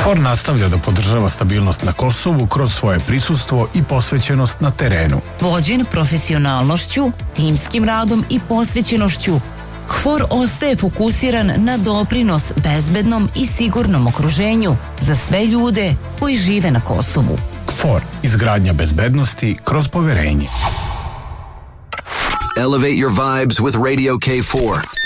KFOR nastavlja da podržava stabilnost na Kosovu kroz svoje prisustvo i posvećenost na terenu. Vođen profesionalnošću, timskim radom i posvećenošću, KFOR ostaje fokusiran na doprinos bezbednom i sigurnom okruženju za sve ljude koji žive na Kosovu. KFOR, izgradnja bezbednosti kroz poverenje. Elevate your vibes with Radio K4.